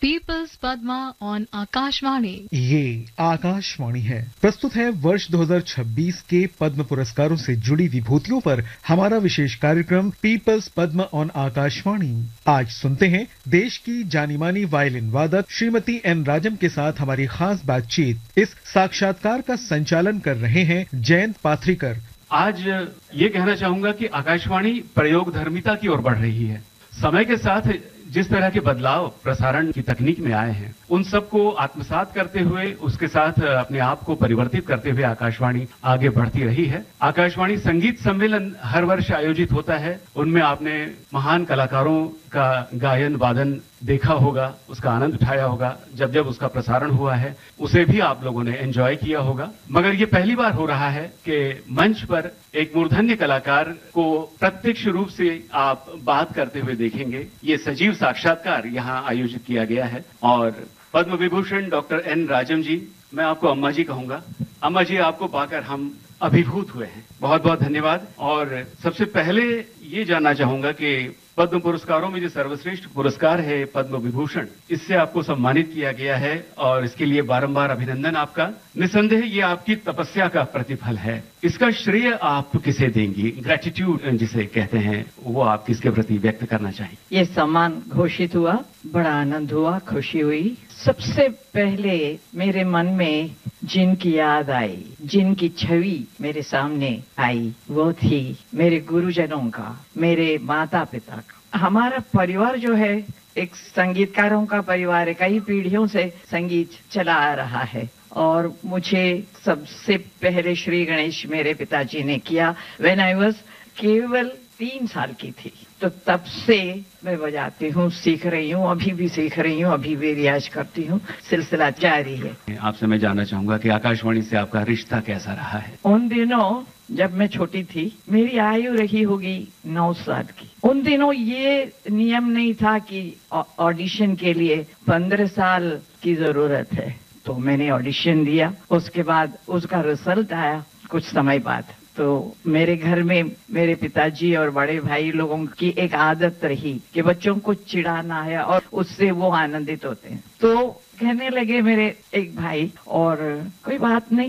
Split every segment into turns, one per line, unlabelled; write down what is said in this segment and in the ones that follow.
Peoples Padma on Akashvani.
ये आकाशवाणी है। प्रस्तुत है वर्ष 2026 के पद्म पुरस्कारों से जुड़ी विभूतियों पर हमारा विशेष कार्यक्रम पीपल्स पद्मा ऑन आकाशवाणी। आज सुनते हैं देश की जानी मानी वायलिन वादक श्रीमती एन राजम के साथ हमारी खास बातचीत। इस साक्षात्कार का संचालन कर रहे हैं जयंत पाथरीकर।
आज ये कहना चाहूंगा कि आकाशवाणी प्रयोगधर्मिता की ओर बढ़ रही है। समय के साथ जिस तरह के बदलाव प्रसारण की तकनीक में आए हैं, उन सबको आत्मसात करते हुए, उसके साथ अपने आप को परिवर्तित करते हुए आकाशवाणी आगे बढ़ती रही है। आकाशवाणी संगीत सम्मेलन हर वर्ष आयोजित होता है। उनमें आपने महान कलाकारों का गायन वादन देखा होगा, उसका आनंद उठाया होगा। जब जब उसका प्रसारण हुआ है, उसे भी आप लोगों ने एंजॉय किया होगा। मगर ये पहली बार हो रहा है कि मंच पर एक मूर्धन्य कलाकार को प्रत्यक्ष रूप से आप बात करते हुए देखेंगे। ये सजीव साक्षात्कार यहाँ आयोजित किया गया है और पद्म विभूषण डॉक्टर एन राजम जी, मैं आपको अम्मा जी कहूंगा। अम्मा जी, आपको पाकर हम अभिभूत हुए हैं। बहुत बहुत धन्यवाद। और सबसे पहले ये जानना चाहूंगा कि पद्म पुरस्कारों में जो सर्वश्रेष्ठ पुरस्कार है पद्म विभूषण, इससे आपको सम्मानित किया गया है और इसके लिए बारंबार अभिनंदन आपका। निसंदेह ये आपकी तपस्या का प्रतिफल है। इसका श्रेय आप किसे देंगी? ग्रेटिट्यूड जिसे कहते हैं, वो आप किसके प्रति व्यक्त करना चाहिए?
ये सम्मान घोषित हुआ, बड़ा आनंद हुआ, खुशी हुई। सबसे पहले मेरे मन में जिनकी याद आई, जिनकी छवि मेरे सामने आई, वो थी मेरे गुरुजनों का, मेरे माता पिता का। हमारा परिवार जो है एक संगीतकारों का परिवार है। कई पीढ़ियों से संगीत चला आ रहा है और मुझे सबसे पहले श्री गणेश मेरे पिताजी ने किया व्हेन आई वाज केवल 3 साल की थी। तो तब से मैं बजाती हूँ, सीख रही हूँ, अभी भी सीख रही हूँ, अभी भी रियाज करती हूँ। सिलसिला जारी है।
आपसे मैं जानना चाहूंगा कि आकाशवाणी से आपका रिश्ता कैसा रहा है?
उन दिनों जब मैं छोटी थी, मेरी आयु रही होगी 9 साल की। उन दिनों ये नियम नहीं था कि ऑडिशन के लिए 15 साल की जरूरत है। तो मैंने ऑडिशन दिया, उसके बाद उसका रिजल्ट आया कुछ समय बाद। तो मेरे घर में मेरे पिताजी और बड़े भाई लोगों की एक आदत रही कि बच्चों को चिढ़ाना है और उससे वो आनंदित होते हैं। तो कहने लगे मेरे एक भाई, और कोई बात नहीं,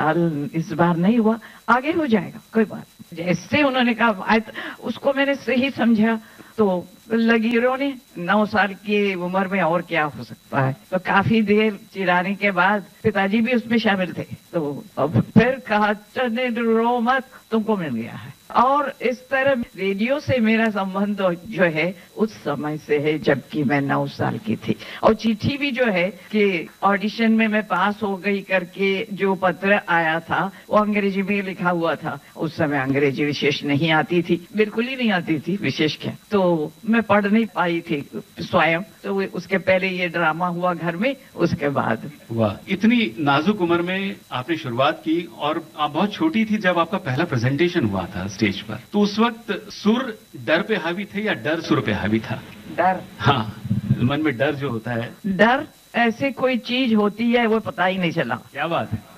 इस बार नहीं हुआ, आगे हो जाएगा, कोई बात। जैसे उन्होंने कहा, उसको मैंने सही समझा तो लगी रोने। 9 साल की उम्र में और क्या हो सकता है। तो काफी देर चिढ़ाने के बाद पिताजी भी उसमें शामिल थे। तो अब फिर कहा, चने रो मत, तुमको मिल गया है। और इस तरह रेडियो से मेरा संबंध जो है उस समय से है, जबकि मैं 9 साल की थी। और चिट्ठी भी जो है कि ऑडिशन में मैं पास हो गई करके जो पत्र आया था, वो अंग्रेजी में लिखा हुआ था। उस समय अंग्रेजी विशेष नहीं आती थी, बिल्कुल ही नहीं आती थी, विशेष क्या। तो मैं पढ़ नहीं पाई थी स्वयं। तो उसके पहले ये ड्रामा हुआ घर में, उसके बाद।
वाह, इतनी नाजुक उम्र में आपने शुरुआत की और आप बहुत छोटी थी जब आपका पहला प्रेजेंटेशन हुआ था स्टेज पर। तो उस वक्त सुर डर पे हावी थे या डर सुर पे हावी था?
डर।
हाँ, मन में डर जो होता है,
डर ऐसे कोई चीज होती है वो पता ही नहीं चला।
क्या बात है।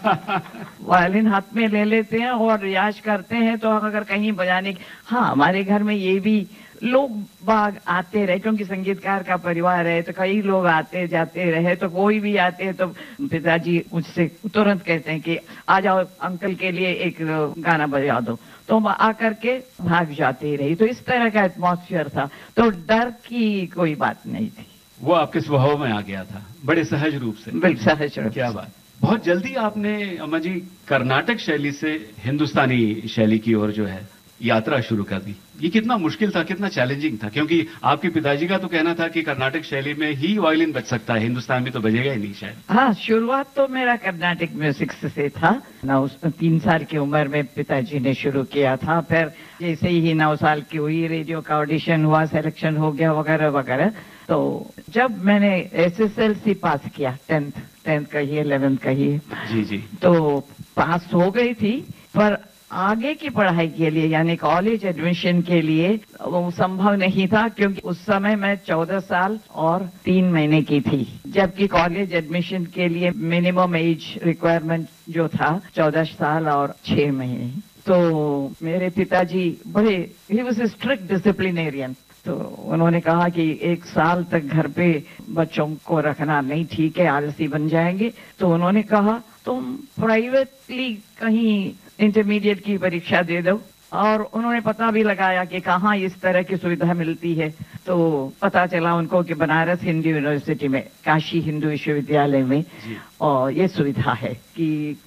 वायलिन हाथ में ले लेते हैं और रियाज करते हैं। तो अगर कहीं बजाने, हाँ, हमारे घर में ये भी लोग बाग आते रहे, क्योंकि संगीतकार का परिवार है, तो कई लोग आते जाते रहे। तो कोई भी आते हैं तो पिताजी मुझसे तुरंत कहते हैं कि आ जाओ, अंकल के लिए एक गाना बजा दो। तो हम आकर के भाग जाते रही। तो इस तरह का एटमॉस्फेयर था। तो डर की कोई बात नहीं थी।
वो आपके स्वभाव में आ गया था बड़े सहज रूप से।
बिल्कुल सहज रूप।
क्या बात। बहुत जल्दी आपने अम्मा जी कर्नाटक शैली से हिंदुस्तानी शैली की ओर जो है यात्रा शुरू कर दी। ये कितना मुश्किल था, कितना चैलेंजिंग था? क्योंकि आपके पिताजी का तो कहना था कि कर्नाटक शैली में ही वायलिन बज सकता है, हिंदुस्तान में तो बजेगा ही नहीं शायद।
हाँ, शुरुआत तो मेरा कर्नाटक म्यूजिक से था। 3 साल की उम्र में पिताजी ने शुरू किया था। फिर जैसे ही 9 साल की हुई, रेडियो का ऑडिशन हुआ, सिलेक्शन हो गया, वगैरह वगैरह। तो जब मैंने SSLC पास किया, 10th कहिए, 11th कहिए,
जी,
तो पास हो गई थी। पर आगे की पढ़ाई के लिए, यानी कॉलेज एडमिशन के लिए, वो संभव नहीं था, क्योंकि उस समय मैं 14 साल और 3 महीने की थी। जबकि कॉलेज एडमिशन के लिए मिनिमम एज रिक्वायरमेंट जो था 14 साल और 6 महीने। तो मेरे पिताजी बड़े, he was a strict disciplinarian. तो उन्होंने कहा कि 1 साल तक घर पे बच्चों को रखना नहीं ठीक है, आलसी बन जाएंगे। तो उन्होंने कहा तुम प्राइवेटली कहीं इंटरमीडिएट की परीक्षा दे दो। और उन्होंने पता भी लगाया कि कहाँ इस तरह की सुविधा मिलती है। तो पता चला उनको कि बनारस हिंदू यूनिवर्सिटी में, काशी हिंदू विश्वविद्यालय में और ये सुविधा है कि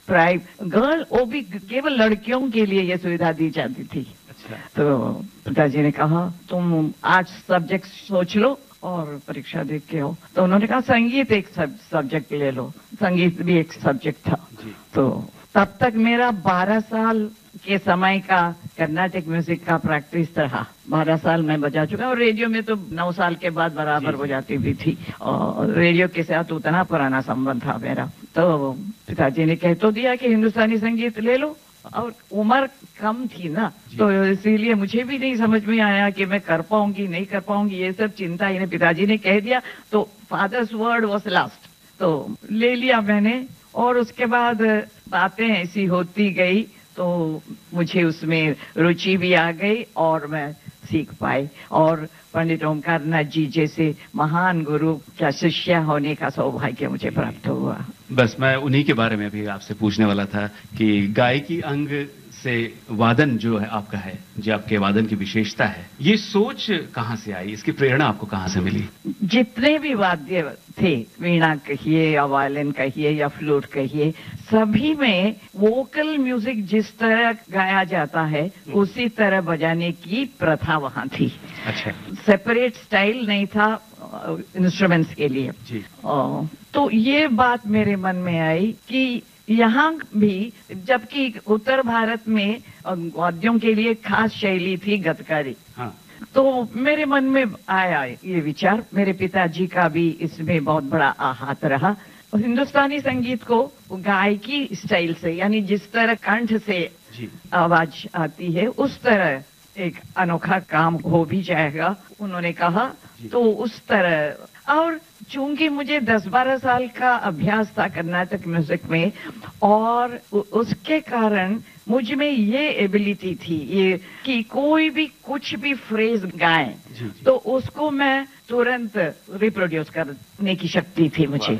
गर्ल, वो भी केवल लड़कियों के लिए ये सुविधा दी जाती थी। अच्छा। तो पिताजी ने कहा तुम 8 सब्जेक्ट सोच लो और परीक्षा देख के हो। तो उन्होंने कहा संगीत एक सब्जेक्ट ले लो। संगीत भी एक सब्जेक्ट था। तो तब तक मेरा 12 साल के समय का कर्नाटिक म्यूजिक का प्रैक्टिस रहा। 12 साल मैं बजा चुका और रेडियो में तो 9 साल के बाद बराबर बजाती भी थी और रेडियो के साथ उतना पुराना संबंध था मेरा। तो पिताजी ने कह तो दिया कि हिंदुस्तानी संगीत ले लो और उम्र कम थी ना, तो इसीलिए मुझे भी नहीं समझ में आया कि मैं कर पाऊंगी नहीं कर पाऊंगी, ये सब चिंता इन्हें पिताजी ने कह दिया। तो फादर्स वर्ड वाज लास्ट, तो ले लिया मैंने। और उसके बाद बातें ऐसी होती गई तो मुझे उसमें रुचि भी आ गई और मैं सीख पाई और पंडित ओमकार नाथ जी जैसे महान गुरु का शिष्य होने का सौभाग्य मुझे प्राप्त हुआ।
बस मैं उन्हीं के बारे में भी आपसे पूछने वाला था कि गायकी अंग से वादन जो है आपका है, जो आपके वादन की विशेषता है, ये सोच कहाँ से आई, इसकी प्रेरणा आपको कहाँ से मिली?
जितने भी वाद्य थे, वीणा कहिए या वायलिन कहिए या फ्लूट कहिए, सभी में वोकल म्यूजिक जिस तरह गाया जाता है उसी तरह बजाने की प्रथा वहाँ थी। अच्छा। सेपरेट स्टाइल नहीं था इंस्ट्रूमेंट्स के लिए जी। तो ये बात मेरे मन में आई कि यहाँ भी, जबकि उत्तर भारत में वाद्यों के लिए खास शैली थी गतकारी। हाँ। तो मेरे मन में आया ये विचार, मेरे पिताजी का भी इसमें बहुत बड़ा हाथ रहा। हिंदुस्तानी संगीत को गायकी स्टाइल से, यानी जिस तरह कंठ से आवाज आती है उस तरह एक अनोखा काम हो भी जाएगा, उन्होंने कहा। तो उस तरह, और चूंकि मुझे 10-12 साल का अभ्यास था कर्नाटक म्यूजिक में और उसके कारण मुझ में ये एबिलिटी थी ये कि कोई भी कुछ भी फ्रेज गाएं तो उसको मैं तुरंत रिप्रोड्यूस करने की शक्ति थी मुझे।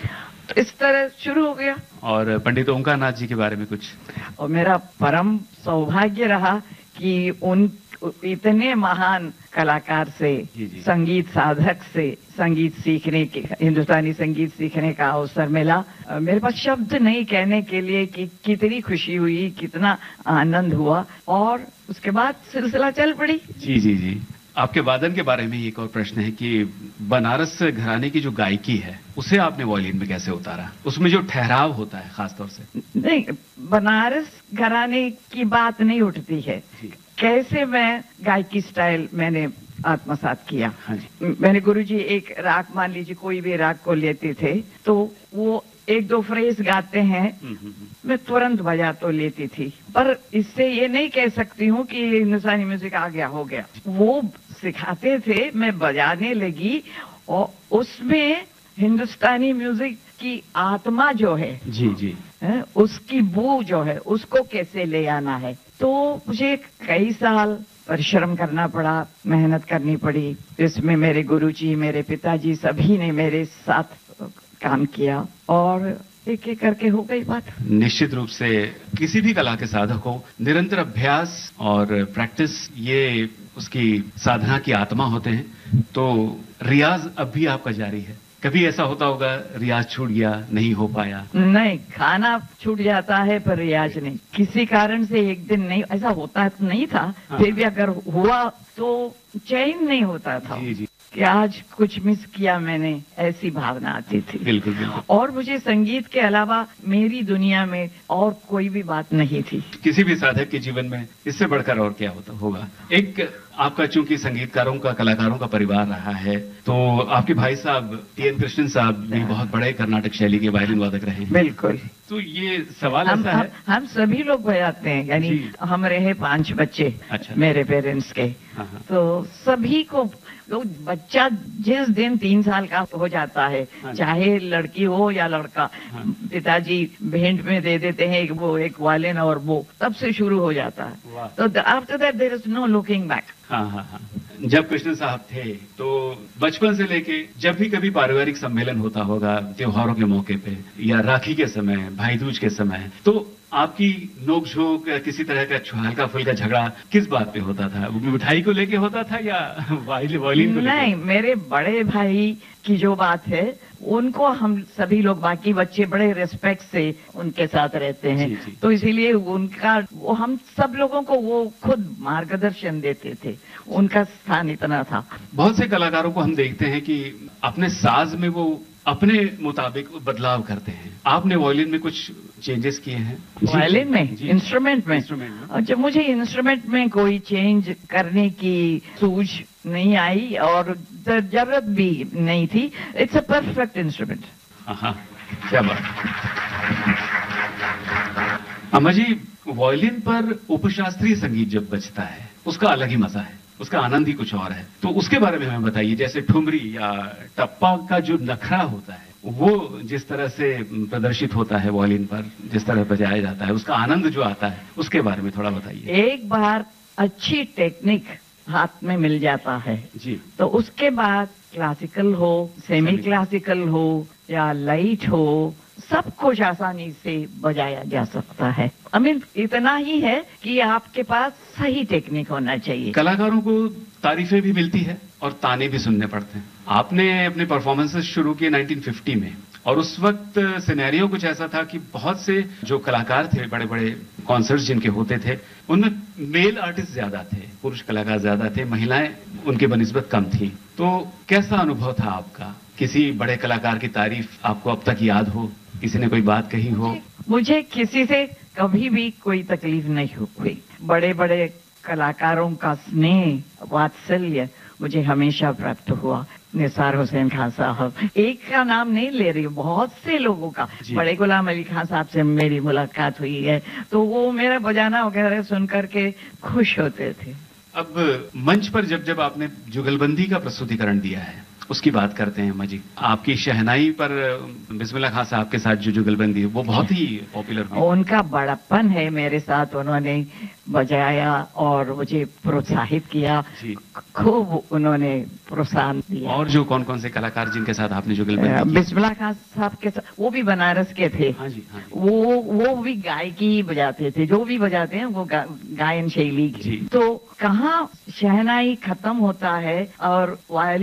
तो इस तरह शुरू हो गया। और
पंडित ओमकार नाथ जी के बारे में कुछ?
और मेरा परम सौभाग्य रहा कि उन इतने महान कलाकार से, संगीत साधक से संगीत सीखने के, हिंदुस्तानी संगीत सीखने का अवसर मिला। मेरे पास शब्द नहीं कहने के लिए कि कितनी खुशी हुई, कितना आनंद हुआ। और उसके बाद सिलसिला चल पड़ी।
जी जी जी। आपके वादन के बारे में एक और प्रश्न है कि बनारस घराने की जो गायकी है उसे आपने वायलिन में कैसे उतारा? उसमें जो ठहराव होता है खासतौर से।
नहीं, बनारस घराने की बात नहीं उठती है। कैसे मैं गायकी स्टाइल मैंने आत्मसात किया। मैंने गुरुजी एक राग, मान लीजिए कोई भी राग को लेते थे तो वो 1-2 फ्रेज गाते हैं, मैं तुरंत बजा तो लेती थी, पर इससे ये नहीं कह सकती हूँ कि हिंदुस्तानी म्यूजिक आ गया हो गया। वो सिखाते थे, मैं बजाने लगी और उसमें हिंदुस्तानी म्यूजिक की आत्मा जो है जी उसकी बू जो है उसको कैसे ले आना है। तो मुझे कई साल परिश्रम करना पड़ा, मेहनत करनी पड़ी। इसमें मेरे गुरुजी, मेरे पिताजी सभी ने मेरे साथ काम किया और एक एक करके हो गई बात।
निश्चित रूप से किसी भी कला के साधक को निरंतर अभ्यास और प्रैक्टिस ये उसकी साधना की आत्मा होते हैं। तो रियाज अब भी आपका जारी है? कभी ऐसा होता होगा रियाज छूट गया, नहीं हो पाया?
नहीं, खाना छूट जाता है पर रियाज नहीं। किसी कारण से एक दिन नहीं, ऐसा होता नहीं था। हाँ। फिर भी अगर हुआ तो चैन नहीं होता था जी। कि आज कुछ मिस किया मैंने, ऐसी भावना आती थी।
बिल्कुल बिल्कुल।
और मुझे संगीत के अलावा मेरी दुनिया में और कोई भी बात नहीं थी।
किसी भी साधक के जीवन में इससे बढ़कर और क्या होगा। एक आपका चूंकि संगीतकारों का, कलाकारों का परिवार रहा है, तो आपके भाई साहब टी.एन. कृष्णन साहब भी बहुत बड़े कर्नाटक शैली के वायलिन वादक रहे।
बिल्कुल।
तो ये सवाल ऐसा है,
हम सभी लोग बजाते हैं, यानी हम रहे 5 बच्चे। अच्छा। मेरे पेरेंट्स के। हाँ। तो सभी को, बच्चा जिस दिन 3 साल का हो जाता है, चाहे लड़की हो या लड़का, पिताजी भेंट में दे देते हैं एक वायलिन और वो तब से शुरू हो जाता है। तो after that there is no looking back.
हाँ हाँ हाँ। जब कृष्ण साहब थे तो बचपन से लेके जब भी कभी पारिवारिक सम्मेलन होता होगा त्योहारों के मौके पे या राखी के समय, भाई दूज के समय, तो आपकी नोक-झोंक किसी तरह का हल्का फुल्का झगड़ा किस बात पे होता था? मिठाई को लेके होता था या वायलिन को लेके?
नहीं, मेरे बड़े भाई की जो बात है उनको हम सभी लोग बाकी बच्चे बड़े रिस्पेक्ट से उनके साथ रहते हैं।
जी।
तो इसीलिए वो हम सब लोगों को वो खुद मार्गदर्शन देते थे, उनका स्थान इतना था।
बहुत से कलाकारों को हम देखते हैं कि अपने साज में वो अपने मुताबिक बदलाव करते हैं। आपने वायलिन में कुछ चेंजेस किए हैं?
वायलिन में,
जी।
इंस्ट्रूमेंट में?
इंस्ट्रूमेंट में।
और जब मुझे इंस्ट्रूमेंट में कोई चेंज करने की सूझ नहीं आई और जरूरत भी नहीं थी। It's a perfect instrument.
हाँ, क्या बात। अम्मा जी, वायलिन पर उपशास्त्रीय संगीत जब बजता है उसका अलग ही मजा है, उसका आनंद ही कुछ और है। तो उसके बारे में हमें बताइए, जैसे ठुमरी या टप्पा का जो नखरा होता है वो जिस तरह से प्रदर्शित होता है वायलिन पर, जिस तरह बजाया जाता है, उसका आनंद जो आता है उसके बारे में थोड़ा बताइए।
एक बार अच्छी टेक्निक हाथ में मिल जाता है
जी,
तो उसके बाद क्लासिकल हो, सेमी क्लासिकल हो या लाइट हो, सब कुछ आसानी से बजाया जा सकता है। इतना ही है कि आपके पास सही टेक्निक होना चाहिए।
कलाकारों को तारीफें भी मिलती है और ताने भी सुनने पड़ते हैं। आपने अपने परफॉर्मेंसेस शुरू किए 1950 में और उस वक्त सिनेरियो कुछ ऐसा था कि बहुत से जो कलाकार थे, बड़े बड़े कॉन्सर्ट्स जिनके होते थे, उनमें मेल आर्टिस्ट ज्यादा थे, पुरुष कलाकार ज्यादा थे, महिलाएं उनके बनिस्बत कम थी। तो कैसा अनुभव था आपका? किसी बड़े कलाकार की तारीफ आपको अब तक याद हो? किसी ने कोई बात कही हो?
मुझे किसी से कभी भी कोई तकलीफ नहीं हुई। बड़े बड़े कलाकारों का स्नेह, वात्सल्य मुझे हमेशा प्राप्त हुआ। निसार हुसैन खान साहब, एक का नाम नहीं ले रही, बहुत से लोगों का। बड़े गुलाम अली खान साहब से मेरी मुलाकात हुई है तो वो मेरा बजाना वगैरह सुन करके खुश होते थे।
अब मंच पर जब जब आपने जुगलबंदी का प्रस्तुतिकरण दिया है उसकी बात करते हैं अम्मा जी। आपकी शहनाई पर बिस्मिल्लाह खान साहब के साथ जो जुगलबंदी है वो बहुत ही पॉपुलर हुई।
उनका बड़प्पन है मेरे साथ, उन्होंने बजाया और मुझे प्रोत्साहित किया, खूब उन्होंने प्रोत्साहन दिया।
और जो कौन कौन से कलाकार जिनके साथ आपने जुगलबंदी की?
बिस्मिल्लाह खान साहब के साथ, वो भी बनारस के थे।
हाँ जी, हाँ जी।
वो भी गायकी बजाते थे, जो भी बजाते हैं वो गायन शैली की। तो कहाँ शहनाई खत्म होता है और वायलिन